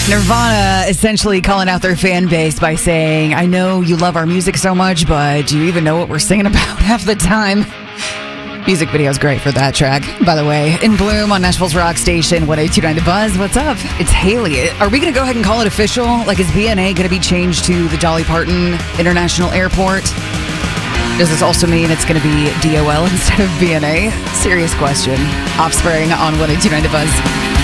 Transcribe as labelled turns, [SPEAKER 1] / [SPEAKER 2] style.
[SPEAKER 1] Nirvana essentially calling out their fan base by saying, I know you love our music so much, but do you even know what we're singing about half the time? Music video is great for that track, by the way. In Bloom on Nashville's rock station, 102.9 The Buzz. What's up? It's Haley. Are we going to go ahead and call it official? Like, is BNA going to be changed to the Dolly Parton International Airport? Does this also mean it's going to be DOL instead of BNA? Serious question. Offspring on 102.9 The Buzz.